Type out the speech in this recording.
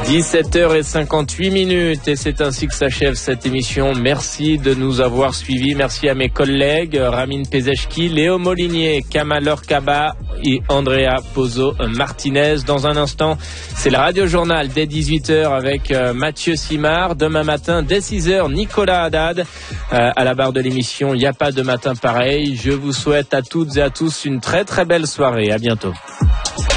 17h58 et c'est ainsi que s'achève cette émission. Merci de nous avoir suivis. Merci à mes collègues Ramin Pezeshki, Léo Molinier, Kamal Orkaba et Andrea Pozo Martinez. Dans un instant, c'est le Radio Journal dès 18h avec Mathieu Simard. Demain matin, dès 6h, Nicolas Haddad. À la barre de l'émission, il n'y a pas de matin pareil. Je vous souhaite à toutes et à tous une très très belle soirée. À bientôt.